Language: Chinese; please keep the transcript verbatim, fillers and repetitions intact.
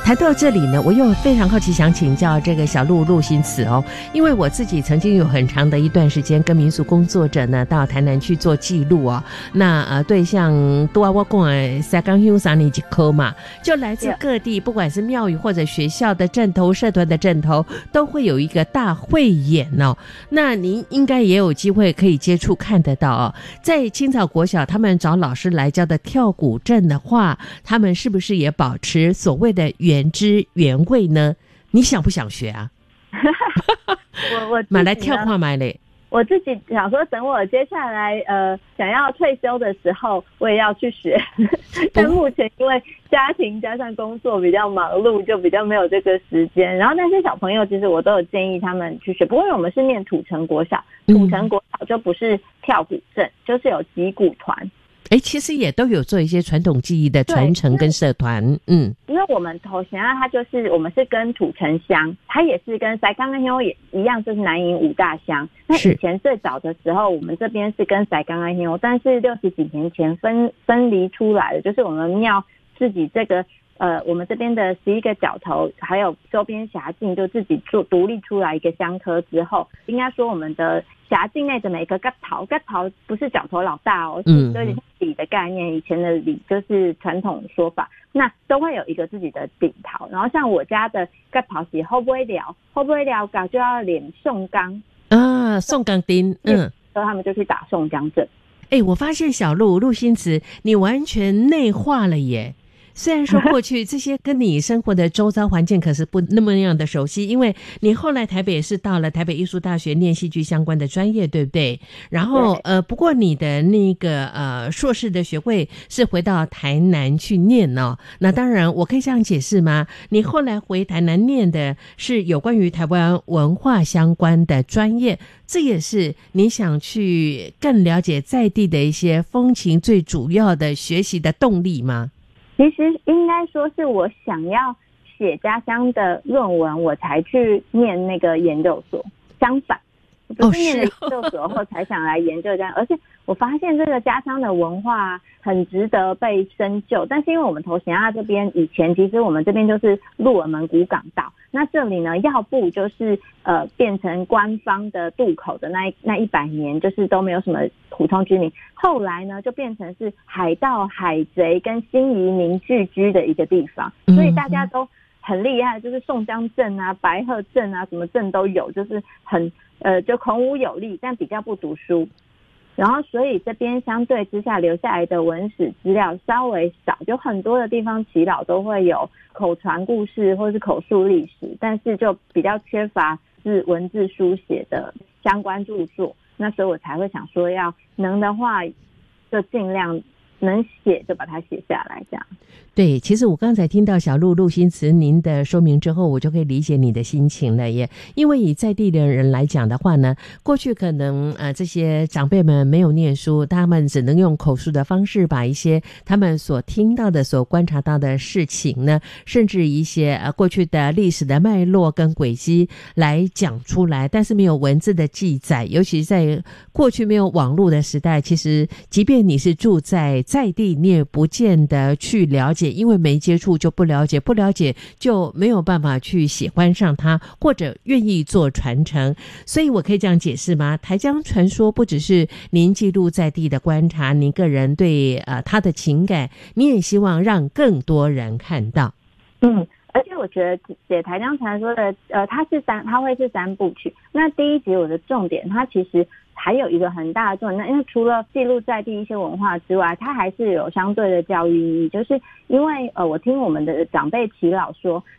谈到这里呢，我又非常好奇，想请教这个小陆陆心慈哦，因为我自己曾经有很长的一段时间跟民俗工作者呢到台南去做记录哦。那呃，对像都啊我讲的三江乡三年一科嘛，就来自各地，不管是庙宇或者学校的阵头、社团的阵头，都会有一个大汇演哦。那您应该也有机会可以接触看得到哦。在青草国小，他们找老师来教的跳古阵的话，他们是不是也保持所谓的原汁原味呢？你想不想学啊？ 我我买来跳跨买嘞。 我自己想说，等我接下来呃想要退休的时候，我也要去学。但目前因为家庭加上工作比较忙碌，就比较没有这个时间。然后那些小朋友，其实我都有建议他们去学。不过因为我们是念土城国小，土城国小就不是跳古阵，就是有击鼓团。 哎，其实也都有做一些传统技艺的传承跟社团，嗯， 因为我们头前啊，它就是我们是跟土城乡，它也是跟塞冈安乡也一样，就是南营五大乡。那以前最早的时候，我们这边是跟塞冈安乡，但是六十几年前分分离出来的，就是我们庙自己这个呃，我们这边的十一个角头，还有周边辖境，就自己做独立出来一个乡科之后，应该说我们的辖境内的每个角头，角头不是角头老大哦，是有点像里的概念。以前的里就是传统说法，那都会有一个自己的顶头。然后像我家的角头是后不会聊，后不会聊搞就要练宋钢啊，宋钢钉，嗯， 所以他们就去打宋江阵。 哎，我发现小陆陆心慈，你完全内化了耶。虽然说过去这些跟你生活的周遭环境可是不那么样的熟悉，因为你后来台北也是到了台北艺术大学念戏剧相关的专业，对不对？然后呃，不过你的那个呃硕士的学位是回到台南去念哦。那当然，我可以这样解释吗？你后来回台南念的是有关于台湾文化相关的专业，这也是你想去更了解在地的一些风情最主要的学习的动力吗？ 其实应该说是我想要写家乡的论文，我才去念那个研究所。相反，我不是念了研究所后才想来研究这样，而且我发现这个家乡的文化很值得被深究。但是因为我们头前啊这边以前其实我们这边就是鹿耳门古港道，那这里呢要不就是呃变成官方的渡口的那那一百年，就是都没有什么普通居民。后来呢就变成是海盗、海贼跟新移民聚居的一个地方，所以大家都很厉害，就是宋江镇啊、白鹤镇啊，什么镇都有，就是很呃就孔武有力，但比较不读书。然后所以这边相对之下留下来的文史资料稍微少，就很多的地方耆老都会有口传故事或是口述历史，但是就比较缺乏是文字书写的相关著作。那所以我才会想说，要能的话就尽量能写就把它写下来，这样。 对，其实我刚才听到小陆陆心慈您的说明之后，我就可以理解你的心情了耶。因为以在地的人来讲的话呢，过去可能呃这些长辈们没有念书，他们只能用口述的方式把一些他们所听到的、所观察到的事情呢，甚至一些呃过去的历史的脉络跟轨迹来讲出来，但是没有文字的记载。尤其在过去没有网络的时代，其实即便你是住在在地，你也不见得去了解，因为没接触就不了解，不了解就没有办法去喜欢上它，或者愿意做传承。所以我可以这样解释吗？台江传说不只是您记录在地的观察，您个人对呃他的情感，你也希望让更多人看到。 嗯，而且我觉得写台江传说的呃，它是三，它会是三部曲。那第一集我的重点，它其实还有一个很大的重点，那因为除了记录在地一些文化之外，它还是有相对的教育意义。就是因为呃，我听我们的长辈耆老说，